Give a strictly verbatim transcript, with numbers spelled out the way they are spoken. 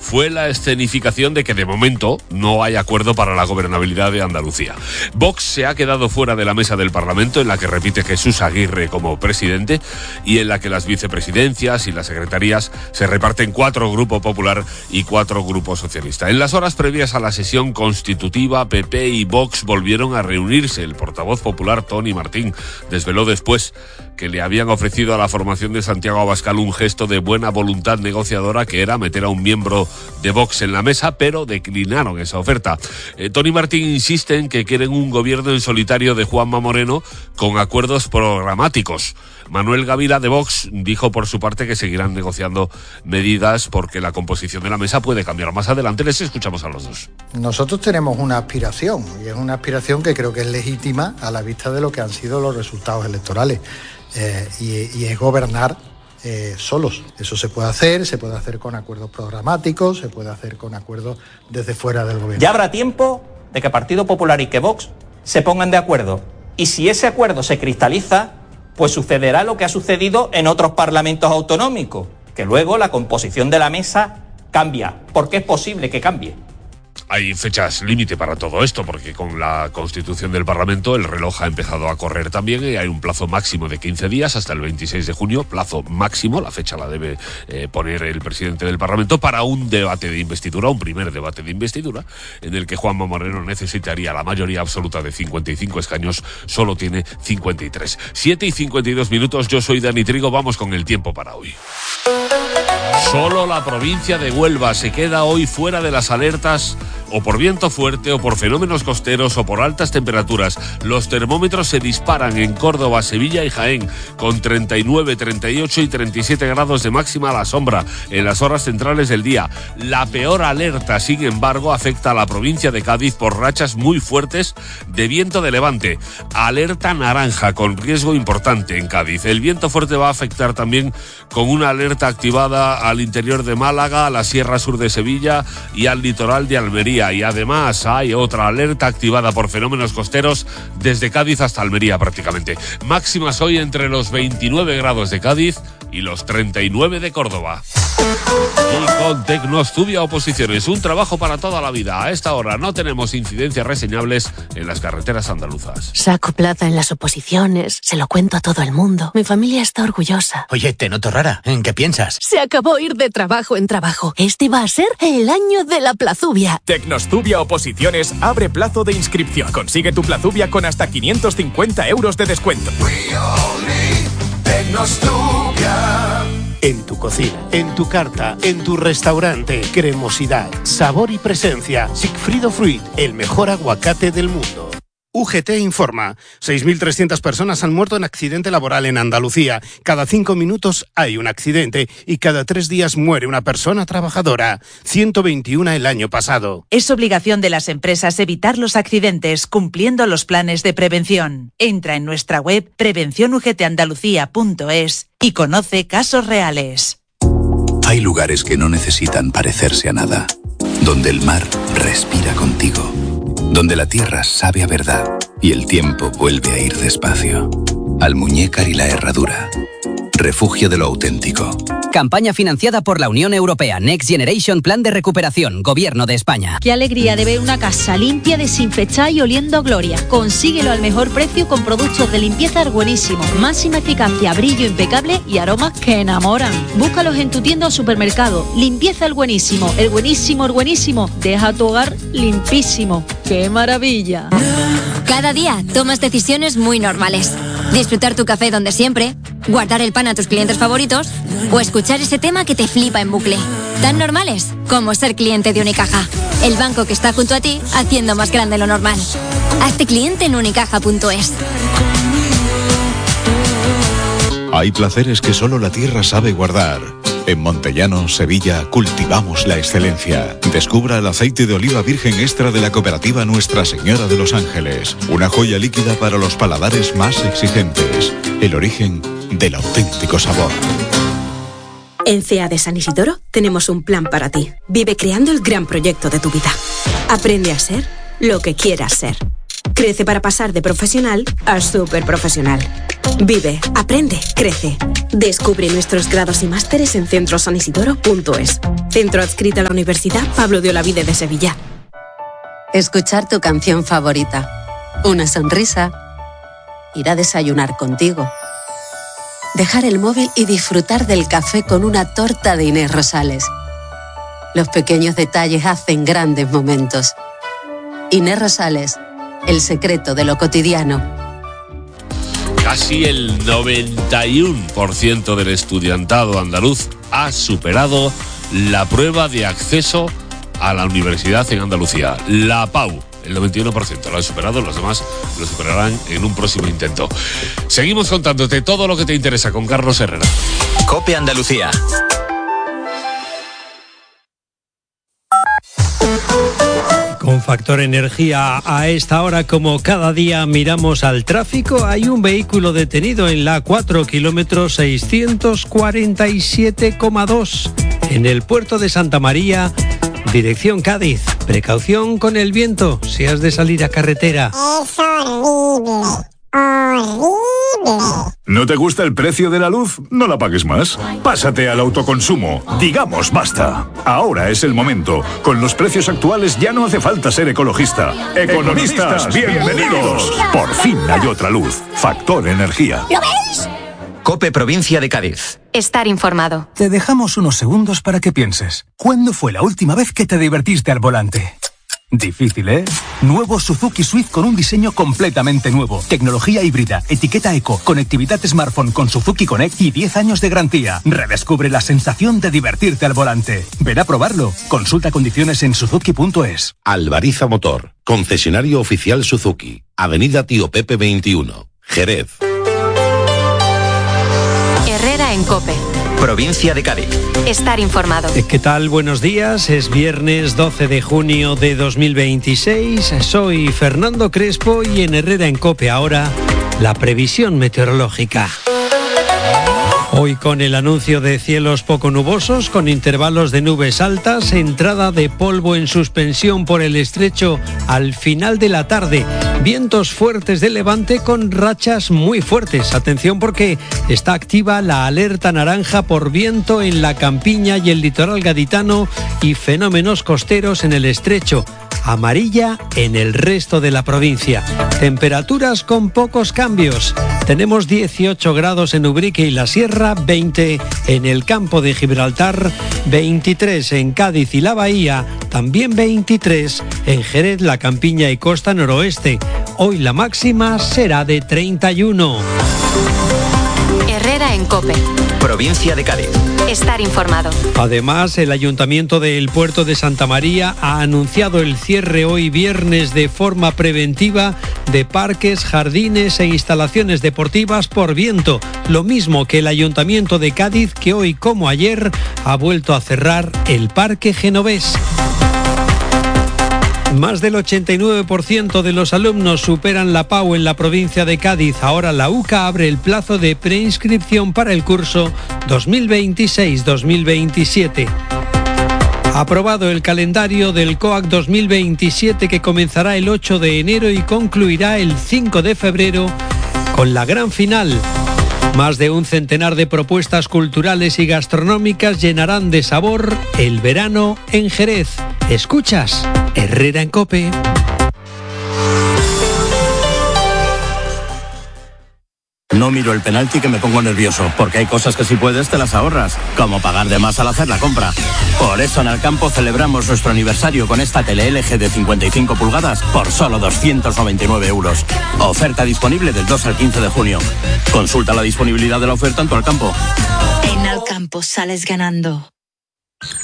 fue la escenificación de que de momento no hay acuerdo para la gobernabilidad de Andalucía. Vox se ha quedado fuera de la mesa del Parlamento, en la que repite Jesús Aguirre como presidente y en la que las vicepresidencias y las secretarías se reparten cuatro Grupo Popular y cuatro Grupo Socialista. En las horas previas a la sesión constitutiva, P P y Vox volvieron a reunirse. El portavoz popular, Toni Martín, desveló después que le habían ofrecido a la formación de Santiago Abascal un gesto de buena voluntad negociadora, que era meter a un miembro de Vox en la mesa, pero declinaron esa oferta. Eh, Toni Martín insiste en que quieren un gobierno en solitario de Juanma Moreno con acuerdos programáticos. Manuel Gavila de Vox dijo por su parte que seguirán negociando medidas porque la composición de la mesa puede cambiar más adelante. Les escuchamos a los dos. Nosotros tenemos una aspiración, y es una aspiración que creo que es legítima a la vista de lo que han sido los resultados electorales, eh, y, y es gobernar eh, solos. Eso se puede hacer, se puede hacer con acuerdos programáticos, se puede hacer con acuerdos desde fuera del gobierno. Ya habrá tiempo de que Partido Popular y que Vox se pongan de acuerdo. Y si ese acuerdo se cristaliza, pues sucederá lo que ha sucedido en otros parlamentos autonómicos, que luego la composición de la mesa cambia, porque es posible que cambie. Hay fechas límite para todo esto, porque con la constitución del Parlamento el reloj ha empezado a correr también y hay un plazo máximo de quince días hasta el veintiséis de junio, plazo máximo, la fecha la debe eh, poner el presidente del Parlamento para un debate de investidura, un primer debate de investidura, en el que Juanma Moreno necesitaría la mayoría absoluta de cincuenta y cinco escaños, solo tiene cincuenta y tres. siete y cincuenta y dos minutos, yo soy Dani Trigo, vamos con el tiempo para hoy. Solo la provincia de Huelva se queda hoy fuera de las alertas o por viento fuerte, o por fenómenos costeros, o por altas temperaturas. Los termómetros se disparan en Córdoba, Sevilla y Jaén, con treinta y nueve, treinta y ocho y treinta y siete grados de máxima a la sombra en las horas centrales del día. La peor alerta, sin embargo, afecta a la provincia de Cádiz por rachas muy fuertes de viento de levante. Alerta naranja, con riesgo importante en Cádiz. El viento fuerte va a afectar también con una alerta activada al interior de Málaga, a la sierra sur de Sevilla y al litoral de Almería. Y además hay otra alerta activada por fenómenos costeros desde Cádiz hasta Almería prácticamente. Máximas hoy entre los veintinueve grados de Cádiz y los treinta y nueve de Córdoba. Y con Tecnostudia Oposiciones, un trabajo para toda la vida. A esta hora no tenemos incidencias reseñables en las carreteras andaluzas. Saco plaza en las oposiciones, se lo cuento a todo el mundo. Mi familia está orgullosa. Oye, te noto rara. ¿En qué piensas? Se acabó ir de trabajo en trabajo. Este va a ser el año de la plazubia. Tecnostudia Oposiciones abre plazo de inscripción. Consigue tu plazubia con hasta quinientos cincuenta euros de descuento. Tecnostudia. En tu cocina, en tu carta, en tu restaurante, cremosidad, sabor y presencia. Sigfrido Fruit, el mejor aguacate del mundo. U G T informa, seis mil trescientas personas han muerto en accidente laboral en Andalucía. Cada cinco minutos hay un accidente y cada tres días muere una persona trabajadora. ciento veintiuno el año pasado. Es obligación de las empresas evitar los accidentes cumpliendo los planes de prevención. Entra en nuestra web prevención u g t andalucía punto es y conoce casos reales. Hay lugares que no necesitan parecerse a nada, donde el mar respira contigo, donde la tierra sabe a verdad y el tiempo vuelve a ir despacio. Almuñécar y la Herradura, refugio de lo auténtico. Campaña financiada por la Unión Europea. Next Generation Plan de Recuperación. Gobierno de España. Qué alegría de ver una casa limpia, desinfectada y oliendo a gloria. Consíguelo al mejor precio con productos de limpieza buenísimos. Máxima eficacia, brillo impecable y aromas que enamoran. Búscalos en tu tienda o supermercado. Limpieza el buenísimo. El buenísimo, el buenísimo. Deja tu hogar limpísimo. ¡Qué maravilla! Cada día tomas decisiones muy normales. Disfrutar tu café donde siempre, guardar el pan a tus clientes favoritos o escuchar ese tema que te flipa en bucle. Tan normales como ser cliente de Unicaja, el banco que está junto a ti haciendo más grande lo normal. Hazte cliente en unicaja punto es. Hay placeres que solo la tierra sabe guardar. En Montellano, Sevilla, cultivamos la excelencia. Descubra el aceite de oliva virgen extra de la cooperativa Nuestra Señora de los Ángeles. Una joya líquida para los paladares más exigentes. El origen del auténtico sabor. En C E A de San Isidoro tenemos un plan para ti. Vive creando el gran proyecto de tu vida. Aprende a ser lo que quieras ser. Crece para pasar de profesional a superprofesional. Vive, aprende, crece. Descubre nuestros grados y másteres en centro san isidoro punto es. Centro adscrito a la Universidad Pablo de Olavide de Sevilla. Escuchar tu canción favorita. Una sonrisa. Ir a desayunar contigo. Dejar el móvil y disfrutar del café con una torta de Inés Rosales. Los pequeños detalles hacen grandes momentos. Inés Rosales, el secreto de lo cotidiano. Casi el noventa y uno por ciento del estudiantado andaluz ha superado la prueba de acceso a la universidad en Andalucía, la PAU. El noventa y uno por ciento lo han superado, los demás lo superarán en un próximo intento. Seguimos contándote todo lo que te interesa con Carlos Herrera. COPE Andalucía. Con Factor Energía, a esta hora, como cada día miramos al tráfico, hay un vehículo detenido en la A cuatro, kilómetro seiscientos cuarenta y siete coma dos, en el puerto de Santa María, dirección Cádiz. Precaución con el viento, si has de salir a carretera. Es horrible, horrible. ¿No te gusta el precio de la luz? No la pagues más. Pásate al autoconsumo. Digamos basta. Ahora es el momento. Con los precios actuales ya no hace falta ser ecologista. Economistas, bienvenidos. Por fin hay otra luz. Factor Energía. ¿Lo veis? COPE Provincia de Cádiz. Estar informado. Te dejamos unos segundos para que pienses. ¿Cuándo fue la última vez que te divertiste al volante? Difícil, ¿eh? Nuevo Suzuki Swift con un diseño completamente nuevo. Tecnología híbrida, etiqueta eco, conectividad smartphone con Suzuki Connect y diez años de garantía. Redescubre la sensación de divertirte al volante. Ven a probarlo. Consulta condiciones en suzuki punto es. Albariza Motor, concesionario oficial Suzuki. Avenida Tío Pepe veintiuno, Jerez. Herrera en COPE. Provincia de Cádiz. Estar informado. ¿Qué tal? Buenos días. Es viernes doce de junio de dos mil veintiséis. Soy Fernando Crespo y en Herrera en COPE ahora la previsión meteorológica. Hoy con el anuncio de cielos poco nubosos, con intervalos de nubes altas, entrada de polvo en suspensión por el estrecho al final de la tarde, vientos fuertes de levante con rachas muy fuertes. Atención porque está activa la alerta naranja por viento en la campiña y el litoral gaditano y fenómenos costeros en el estrecho. Amarilla en el resto de la provincia. Temperaturas con pocos cambios. Tenemos dieciocho grados en Ubrique y la Sierra, veinte en el campo de Gibraltar, veintitrés en Cádiz y la Bahía, también veintitrés en Jerez, la Campiña y Costa Noroeste. Hoy la máxima será de treinta y uno. Herrera en COPE. Provincia de Cádiz. Estar informado. Además, el Ayuntamiento del Puerto de Santa María ha anunciado el cierre hoy viernes de forma preventiva de parques, jardines e instalaciones deportivas por viento. Lo mismo que el Ayuntamiento de Cádiz, que hoy como ayer ha vuelto a cerrar el Parque Genovés. Más del ochenta y nueve por ciento de los alumnos superan la PAU en la provincia de Cádiz. Ahora la UCA abre el plazo de preinscripción para el curso dos mil veintiséis dos mil veintisiete. Aprobado el calendario del COAC dos mil veintisiete que comenzará el ocho de enero y concluirá el cinco de febrero con la gran final. Más de un centenar de propuestas culturales y gastronómicas llenarán de sabor el verano en Jerez. Escuchas Herrera en COPE. No miro el penalti que me pongo nervioso, porque hay cosas que si puedes te las ahorras, como pagar de más al hacer la compra. Por eso en Alcampo celebramos nuestro aniversario con esta tele L G de cincuenta y cinco pulgadas por solo doscientos noventa y nueve euros. Oferta disponible del dos al quince de junio. Consulta la disponibilidad de la oferta en tu Alcampo. En Alcampo sales ganando.